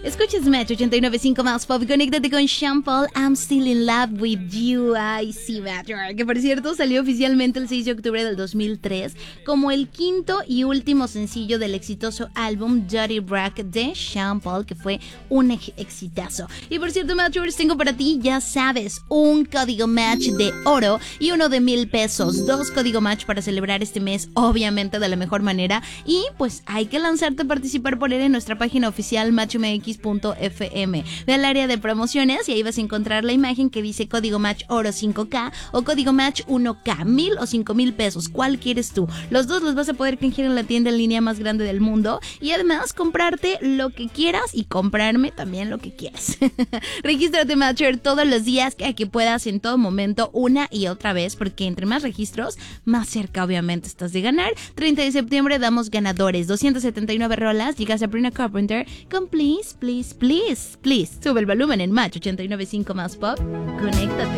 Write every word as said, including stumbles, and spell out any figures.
Escuchas Match ochenta y nueve punto cinco más Pop. Conéctate con Sean Paul, I'm Still in Love with You. Ay, sí, Match. Que por cierto salió oficialmente el seis de octubre del dos mil tres como el quinto y último sencillo del exitoso álbum Dirty Brack de Sean Paul, que fue un ex- exitazo. Y por cierto, Matchers, tengo para ti, ya sabes, un código Match de oro y uno de mil pesos. Dos código Match para celebrar este mes, obviamente de la mejor manera. Y pues hay que lanzarte a participar por él en nuestra página oficial match m x punto f m. Ve al área de promociones y ahí vas a encontrar la imagen que dice código Match oro cinco K o código Match uno K, mil o cinco mil pesos. ¿Cuál quieres tú? Los dos los vas a poder canjear en la tienda en línea más grande del mundo y además comprarte lo que quieras y comprarme también lo que quieras. Regístrate, Matcher, todos los días que, que puedas, en todo momento, una y otra vez, porque entre más registros, más cerca obviamente estás de ganar. treinta de septiembre damos ganadores, doscientas setenta y nueve rolas. Llegas a Sabrina Carpenter con Please, Please, Please, Please. Sube el volumen en Match ochenta y nueve punto cinco más Pop. Conéctate.